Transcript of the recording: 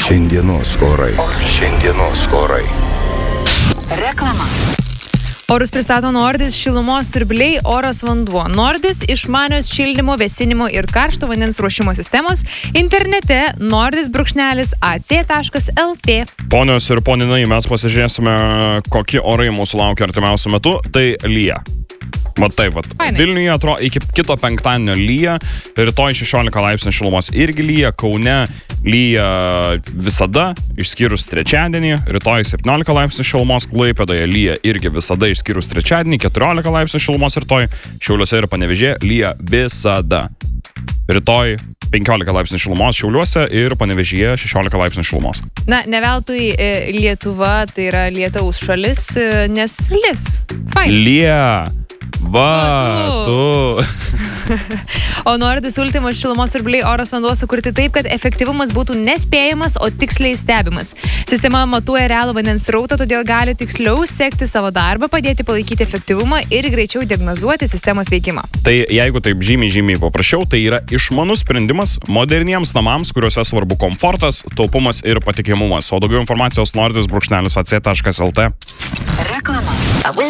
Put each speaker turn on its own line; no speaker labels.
Šiandienos orai.
Reklama.
Orus pristato Nordis šilumos siurbliai Oras vanduo. Nordis išmanios šildymo, vėsinimo ir karšto vandens ruošimo sistemos internete nordis.ac.lt.
Ponios ir poninai, mes pasižiūrėsime, kokie orai mūsų laukia artimiausiu metu. Tai lyja. Va taip,
Fainai.
Vilniuje atrodo iki kito penktadienio lyja, rytoj 16 laipsnių šilumos irgi lyja, Kaune lyja visada, išskyrus trečiadienį, rytoj 17 laipsnių šilumos, Klaipėdoje lyja irgi visada, išskyrus trečiadienį, 14 laipsnių šilumos rytoj, Šiauliuose ir Panevėžyje lyja visada. Rytoj 15 laipsnių šilumos Šiauliuose ir Panevėžyje 16 laipsnių šilumos.
Na, ne veltui Lietuva, tai yra lietaus šalis, nes lis. Fain.
Lyja. Va, tu.
O Nordis Ultimos šilumos siurbliai Oras vanduo sukurti taip, kad efektyvumas būtų nespėjamas, o tiksliai stebimas. Sistema matuoja realų vandens srautą, todėl gali tiksliau sekti savo darbą, padėti palaikyti efektyvumą ir greičiau diagnozuoti sistemos veikimą.
Tai jeigu taip žymiai paprasčiau, tai yra išmanus sprendimas moderniems namams, kuriuose svarbu komfortas, taupumas ir patikimumas. O daugiau informacijos nordis.ac.lt.
Reklama.